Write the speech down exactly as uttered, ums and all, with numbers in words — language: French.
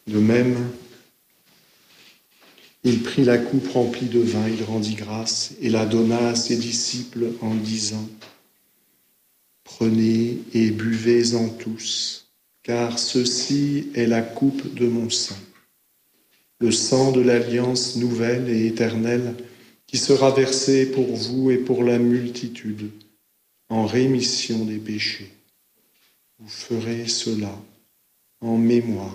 De même, il prit la coupe remplie de vin, il rendit grâce et la donna à ses disciples en disant : « Prenez et buvez-en tous, car ceci est la coupe de mon sang, le sang de l'alliance nouvelle et éternelle qui sera versé pour vous et pour la multitude en rémission des péchés. Vous ferez cela en mémoire de moi. »